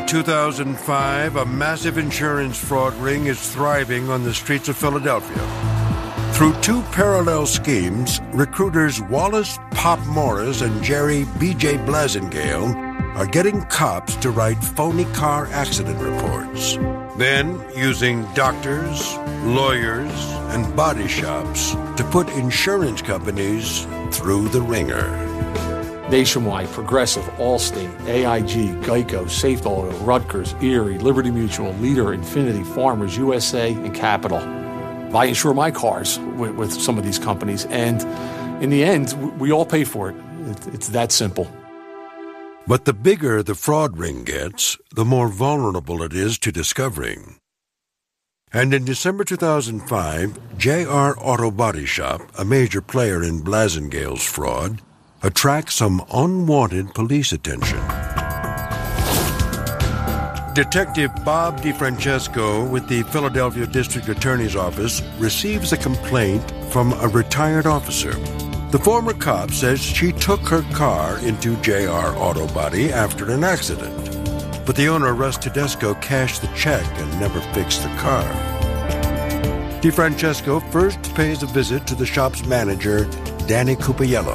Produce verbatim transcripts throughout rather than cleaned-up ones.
two thousand five, a massive insurance fraud ring is thriving on the streets of Philadelphia. Through two parallel schemes, recruiters Wallace Pop Morris and Jerry B J Blasingale are getting cops to write phony car accident reports. Then, using doctors, lawyers, and body shops to put insurance companies through the ringer. Nationwide, Progressive, Allstate, A I G, Geico, Safe Oil, Rutgers, Erie, Liberty Mutual, Leader, Infinity, Farmers, U S A, and Capital. I insure my cars with, with some of these companies, and in the end, we all pay for it. It's that simple. But the bigger the fraud ring gets, the more vulnerable it is to discovering. And in December two thousand five, J R Auto Body Shop, a major player in Blasingale's fraud, attracts some unwanted police attention. Detective Bob DeFrancesco with the Philadelphia District Attorney's Office receives a complaint from a retired officer. The former cop says she took her car into J R Auto Body after an accident. But the owner, Russ Tedesco, cashed the check and never fixed the car. DeFrancesco first pays a visit to the shop's manager, Danny Cupiello.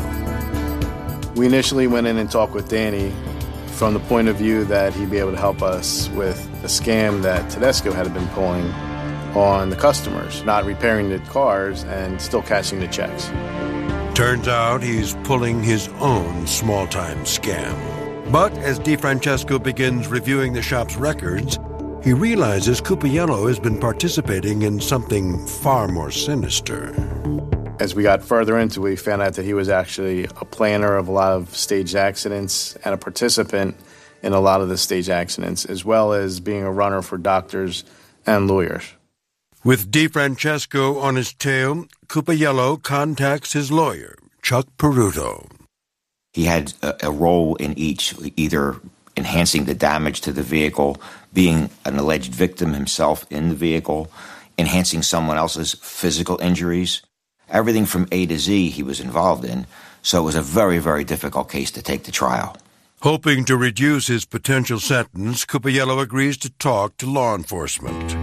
We initially went in and talked with Danny from the point of view that he'd be able to help us with a scam that Tedesco had been pulling on the customers, not repairing the cars and still cashing the checks. Turns out he's pulling his own small-time scam. But as DeFrancesco begins reviewing the shop's records, he realizes Cupiello has been participating in something far more sinister. As we got further into it, we found out that he was actually a planner of a lot of staged accidents and a participant in a lot of the staged accidents, as well as being a runner for doctors and lawyers. With DeFrancesco on his tail, Cupiello contacts his lawyer, Chuck Peruto. He had a, a role in each, either enhancing the damage to the vehicle, being an alleged victim himself in the vehicle, enhancing someone else's physical injuries. Everything from A to Z he was involved in, so it was a very, very difficult case to take to trial. Hoping to reduce his potential sentence, Cupiello agrees to talk to law enforcement.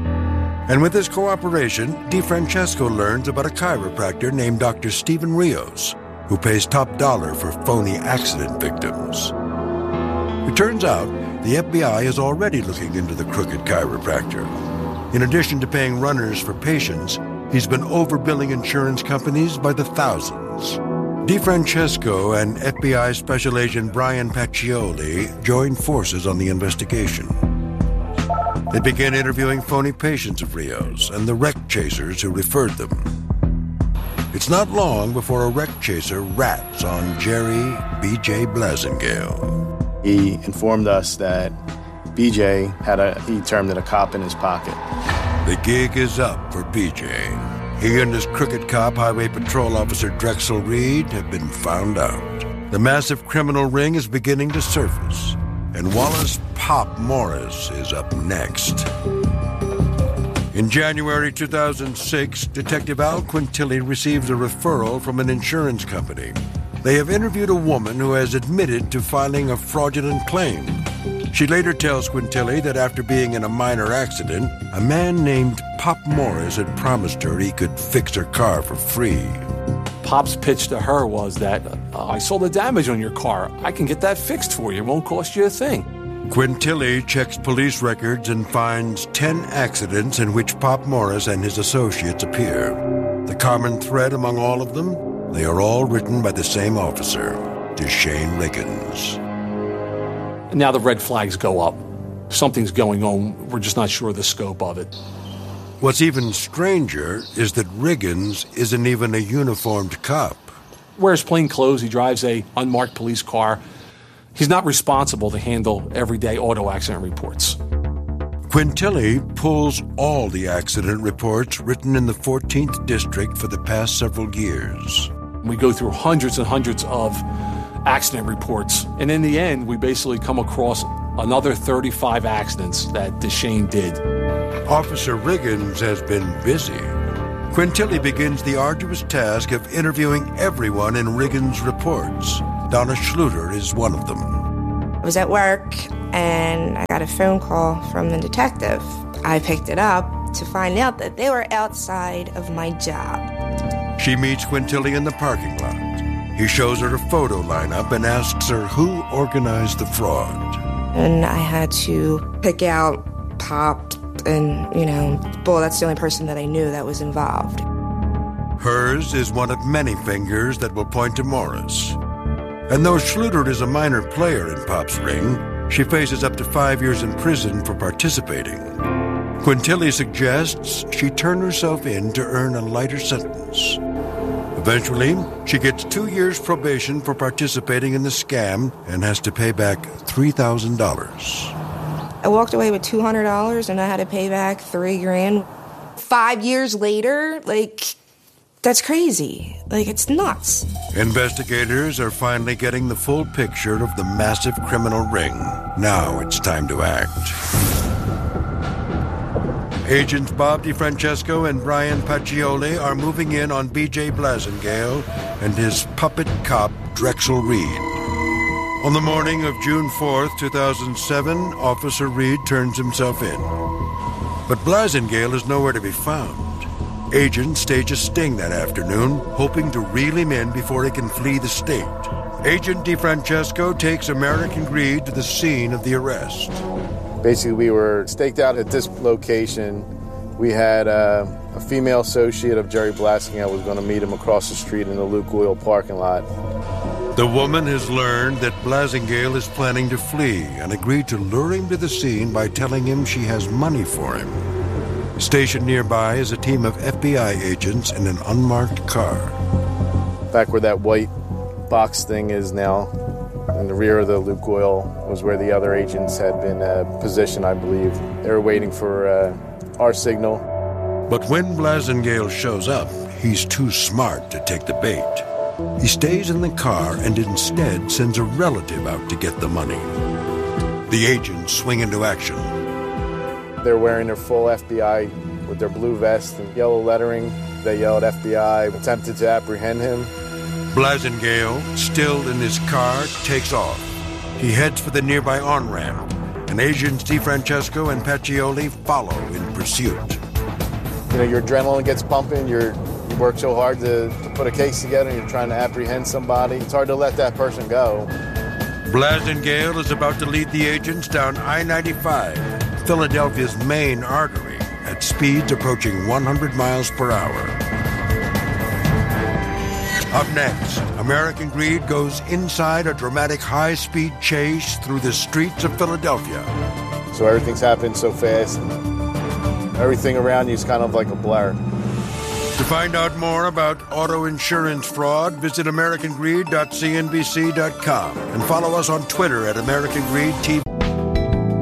And with his cooperation, DeFrancesco learns about a chiropractor named Doctor Stephen Rios, who pays top dollar for phony accident victims. It turns out the F B I is already looking into the crooked chiropractor. In addition to paying runners for patients, he's been overbilling insurance companies by the thousands. DeFrancesco and F B I Special Agent Brian Paccioli join forces on the investigation. They begin interviewing phony patients of Rios and the wreck chasers who referred them. It's not long before a wreck chaser rats on Jerry B J Blasingale. He informed us that B J had a, he termed it a cop in his pocket. The gig is up for B J. He and his crooked cop, Highway Patrol Officer Drexel Reed, have been found out. The massive criminal ring is beginning to surface, and Wallace Pop Morris is up next. In January two thousand six, Detective Al Quintilli receives a referral from an insurance company. They have interviewed a woman who has admitted to filing a fraudulent claim. She later tells Quintilli that after being in a minor accident, a man named Pop Morris had promised her he could fix her car for free. Pop's pitch to her was that, uh, I saw the damage on your car. I can get that fixed for you. It won't cost you a thing. Quintilli checks police records and finds ten accidents in which Pop Morris and his associates appear. The common thread among all of them? They are all written by the same officer, Deshane Riggins. Now the red flags go up. Something's going on. We're just not sure of the scope of it. What's even stranger is that Riggins isn't even a uniformed cop. Wears plain clothes. He drives a unmarked police car. He's not responsible to handle everyday auto accident reports. Quintilli pulls all the accident reports written in the fourteenth District for the past several years. We go through hundreds and hundreds of accident reports, and in the end, we basically come across another thirty-five accidents that Deshane did. Officer Riggins has been busy. Quintilli begins the arduous task of interviewing everyone in Riggins' reports. Donna Schluter is one of them. I was at work, and I got a phone call from the detective. I picked it up to find out that they were outside of my job. She meets Quintilly in the parking lot. He shows her a photo lineup and asks her who organized the fraud. And I had to pick out Pop and, you know, well, that's the only person that I knew that was involved. Hers is one of many fingers that will point to Morris. And though Schluter is a minor player in Pop's ring, she faces up to five years in prison for participating. Quintilly suggests she turn herself in to earn a lighter sentence. Eventually, she gets two years probation for participating in the scam and has to pay back three thousand dollars. I walked away with two hundred dollars and I had to pay back three grand. Five years later, like, that's crazy. Like, it's nuts. Investigators are finally getting the full picture of the massive criminal ring. Now it's time to act. Agents Bob DeFrancesco and Brian Paccioli are moving in on B J Blasingale and his puppet cop, Drexel Reed. On the morning of June fourth, two thousand seven, Officer Reed turns himself in. But Blasingale is nowhere to be found. Agents stage a sting that afternoon, hoping to reel him in before he can flee the state. Agent DeFrancesco takes American Greed to the scene of the arrest. Basically, we were staked out at this location. We had uh, a female associate of Jerry Blasingale was going to meet him across the street in the Luke Oil parking lot. The woman has learned that Blasingale is planning to flee and agreed to lure him to the scene by telling him she has money for him. Stationed nearby is a team of F B I agents in an unmarked car. Back where that white box thing is now, in the rear of the Luke Oil, was where the other agents had been uh, positioned, I believe. They were waiting for uh, our signal. But when Blasingale shows up, he's too smart to take the bait. He stays in the car and instead sends a relative out to get the money. The agents swing into action. They're wearing their full F B I with their blue vest and yellow lettering. They yelled F B I, attempted to apprehend him. Blasingale, still in his car, takes off. He heads for the nearby on-ramp, and agents DeFrancesco and Paccioli follow in pursuit. You know, your adrenaline gets pumping, you're, you work so hard to, to put a case together, and you're trying to apprehend somebody. It's hard to let that person go. Blasingale is about to lead the agents down I ninety-five, Philadelphia's main artery, at speeds approaching one hundred miles per hour. Up next, American Greed goes inside a dramatic high-speed chase through the streets of Philadelphia. So everything's happened so fast. Everything around you is kind of like a blur. To find out more about auto insurance fraud, visit American Greed dot C N B C dot com and follow us on Twitter at American Greed T V.